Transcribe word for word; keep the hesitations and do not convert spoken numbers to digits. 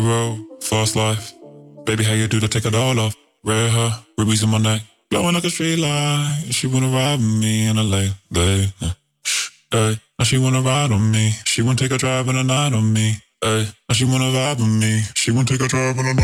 Road, fast life. Baby, how you do to take it all off? Red hair, rubies in my neck, glowing like a street light. She wanna ride with me in a late, late. Uh, hey, now she wanna ride on me. She wanna take a drive in the night on me. Hey, now she wanna vibe with me. She wanna take a drive in the night.